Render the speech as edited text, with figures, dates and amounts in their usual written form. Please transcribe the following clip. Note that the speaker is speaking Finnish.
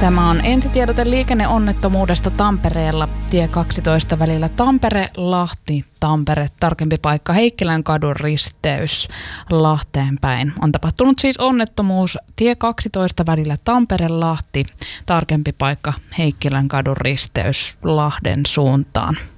Tämä on ensitiedote liikenneonnettomuudesta Tampereella. Tie 12 välillä Tampere-Lahti, Tampere, tarkempi paikka Heikkilän kadun risteys Lahteen päin. On tapahtunut siis onnettomuus tie 12 välillä Tampere-Lahti, tarkempi paikka Heikkilän kadun risteys Lahden suuntaan.